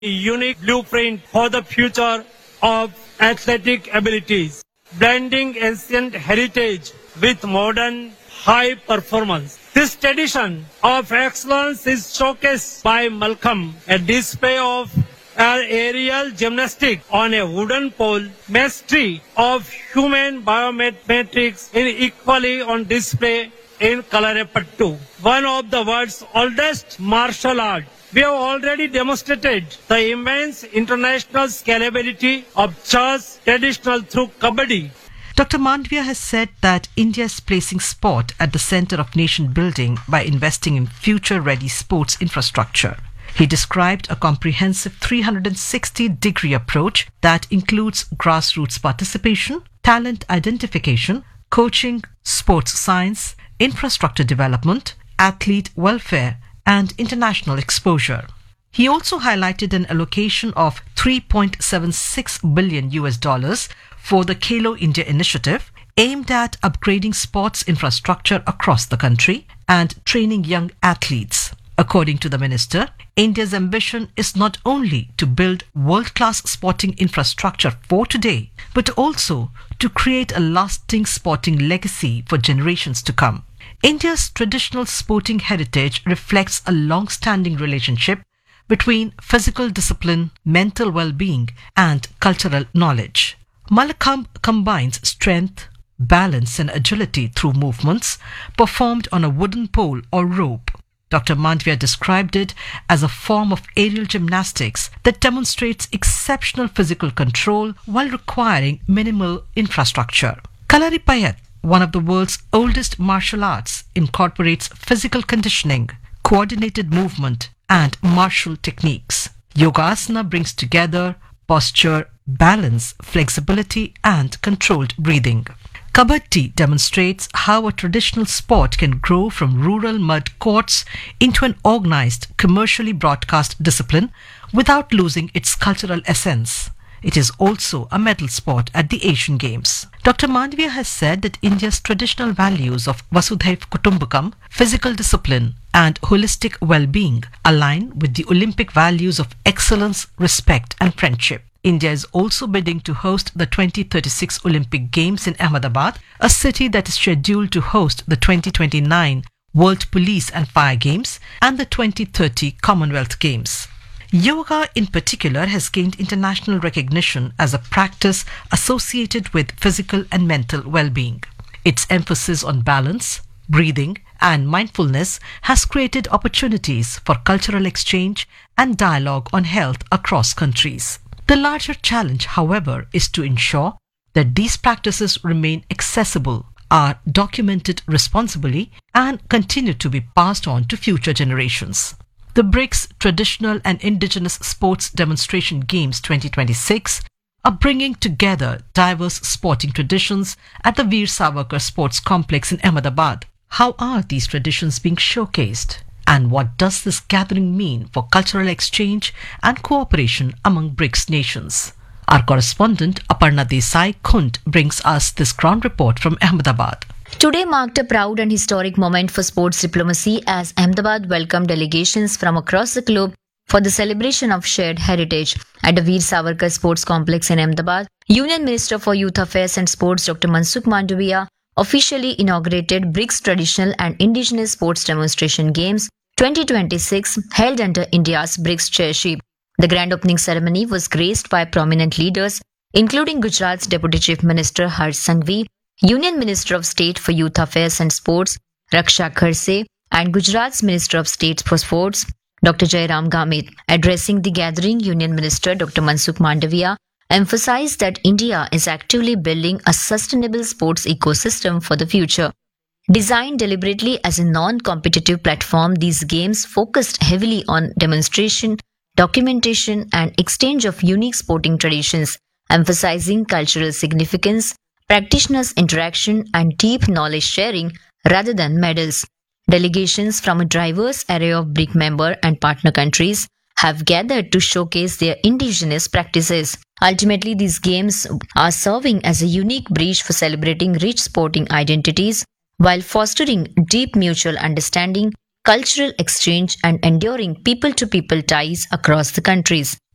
unique blueprint for the future of athletic abilities, blending ancient heritage with modern high performance. This tradition of excellence is showcased by Malcolm, a display of aerial gymnastics on a wooden pole, mastery of human biometrics in equally on display in Kalarepattu, one of the world's oldest martial arts. We have already demonstrated the immense international scalability of chess traditional through Kabaddi. Dr. Mandavia has said that India is placing sport at the center of nation building by investing in future-ready sports infrastructure. He described a comprehensive 360-degree approach that includes grassroots participation, talent identification, coaching, sports science, infrastructure development, athlete welfare, and international exposure. He also highlighted an allocation of $3.76 billion for the Khelo India initiative, aimed at upgrading sports infrastructure across the country and training young athletes. According to the minister, India's ambition is not only to build world-class sporting infrastructure for today, but also to create a lasting sporting legacy for generations to come. India's traditional sporting heritage reflects a long-standing relationship between physical discipline, mental well-being, and cultural knowledge. Malakhamb combines strength, balance, and agility through movements performed on a wooden pole or rope. Dr. Mandavia described it as a form of aerial gymnastics that demonstrates exceptional physical control while requiring minimal infrastructure. Kalaripayat, one of the world's oldest martial arts, incorporates physical conditioning, coordinated movement, and martial techniques. Yogasana brings together posture, balance, flexibility, and controlled breathing. Kabaddi demonstrates how a traditional sport can grow from rural mud courts into an organized, commercially broadcast discipline without losing its cultural essence. It is also a medal sport at the Asian Games. Dr. Mandavia has said that India's traditional values of Vasudhaiv Kutumbakam, physical discipline, and holistic well-being align with the Olympic values of excellence, respect, and friendship. India is also bidding to host the 2036 Olympic Games in Ahmedabad, a city that is scheduled to host the 2029 World Police and Fire Games and the 2030 Commonwealth Games. Yoga in particular has gained international recognition as a practice associated with physical and mental well-being. Its emphasis on balance, breathing, and mindfulness has created opportunities for cultural exchange and dialogue on health across countries. The larger challenge, however, is to ensure that these practices remain accessible, are documented responsibly, and continue to be passed on to future generations. The BRICS Traditional and Indigenous Sports Demonstration Games 2026 are bringing together diverse sporting traditions at the Veer Savarkar Sports Complex in Ahmedabad. How are these traditions being showcased? And what does this gathering mean for cultural exchange and cooperation among BRICS nations? Our correspondent Aparna Desai Khund brings us this ground report from Ahmedabad. Today marked a proud and historic moment for sports diplomacy as Ahmedabad welcomed delegations from across the globe for the celebration of shared heritage. At the Veer Savarkar Sports Complex in Ahmedabad, Union Minister for Youth Affairs and Sports Dr. Mansukh Mandavia officially inaugurated BRICS Traditional and Indigenous Sports Demonstration Games 2026 held under India's BRICS chairship. The grand opening ceremony was graced by prominent leaders including Gujarat's Deputy Chief Minister Harsh Sanghvi, Union Minister of State for Youth Affairs and Sports Raksha Kharse, and Gujarat's Minister of State for Sports Dr. Jairam Gamit. Addressing the gathering, Union Minister Dr. Mansukh Mandavia emphasized that India is actively building a sustainable sports ecosystem for the future. Designed deliberately as a non-competitive platform, these games focused heavily on demonstration, documentation, and exchange of unique sporting traditions, emphasizing cultural significance, practitioners' interaction, and deep knowledge sharing rather than medals. Delegations from a diverse array of BRIC member and partner countries have gathered to showcase their indigenous practices. Ultimately, these games are serving as a unique bridge for celebrating rich sporting identities while fostering deep mutual understanding, cultural exchange, and enduring people-to-people ties across the countries.